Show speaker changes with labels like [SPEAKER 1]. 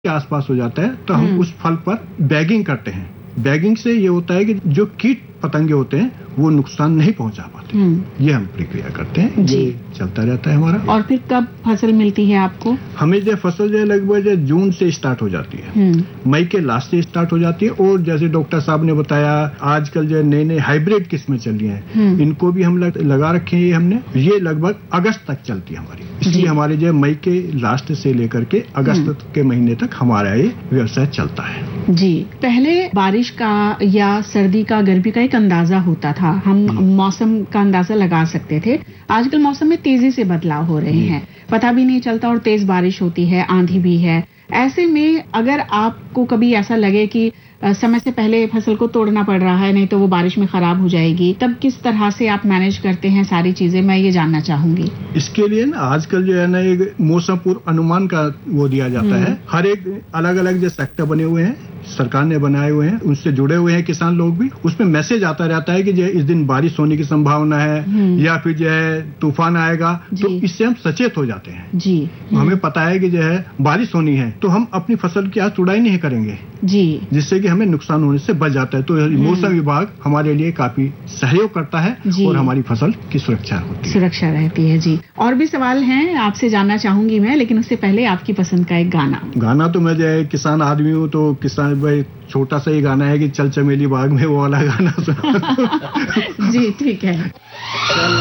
[SPEAKER 1] के आसपास हो जाता है तो हम उस फल पर बैगिंग करते हैं। बैगिंग से ये होता है कि जो कीट पतंगे होते हैं वो नुकसान नहीं पहुंचा पाते। ये हम प्रक्रिया करते हैं, ये चलता रहता है हमारा।
[SPEAKER 2] और फिर कब फसल मिलती है आपको?
[SPEAKER 1] हमें जो फसल जो लगभग जून से स्टार्ट हो जाती है, मई के लास्ट से स्टार्ट हो जाती है। और जैसे डॉक्टर साहब ने बताया आजकल जो नए नए हाइब्रिड किस्में चल रही हैं, इनको भी हम लगा रखे हैं। हमने ये लगभग अगस्त तक चलती है हमारी, इसलिए हमारे जो मई के लास्ट से लेकर के अगस्त के महीने तक हमारा ये व्यवसाय चलता है।
[SPEAKER 2] जी, पहले बारिश का या सर्दी का, गर्मी का एक अंदाजा होता था, हम मौसम का अंदाजा लगा सकते थे। आजकल मौसम में तेजी से बदलाव हो रहे हैं, पता भी नहीं चलता और तेज बारिश होती है, आंधी भी है। ऐसे में अगर आपको कभी ऐसा लगे कि समय से पहले फसल को तोड़ना पड़ रहा है, नहीं तो वो बारिश में खराब हो जाएगी, तब किस तरह से आप मैनेज करते हैं सारी चीजें, मैं ये जानना चाहूंगी।
[SPEAKER 1] इसके लिए ना आजकल जो है ना एक मौसम पूर्व अनुमान का वो दिया जाता है। हर एक अलग अलग जो सेक्टर बने हुए हैं, सरकार ने बनाए हुए हैं, उनसे जुड़े हुए हैं किसान लोग भी। उसमें मैसेज आता रहता है कि जो इस दिन बारिश होने की संभावना है या फिर जो है तूफान आएगा, तो इससे हम सचेत हो जाते हैं जी। हमें पता है कि जो है बारिश होनी है तो हम अपनी फसल की आज तुड़ाई नहीं करेंगे जी, जिससे कि हमें नुकसान होने से बच जाता है। तो मौसम विभाग हमारे लिए काफी सहयोग करता है और हमारी फसल की सुरक्षा होती है,
[SPEAKER 2] सुरक्षा रहती है जी। और भी सवाल हैं आपसे जानना चाहूंगी मैं, लेकिन उससे पहले आपकी पसंद का एक गाना तो
[SPEAKER 1] मैं जो है किसान आदमी हूँ, तो किसान भाई छोटा सा ही गाना है कि चल चमेली बाग में, वो वाला गाना सुना।
[SPEAKER 2] जी ठीक है।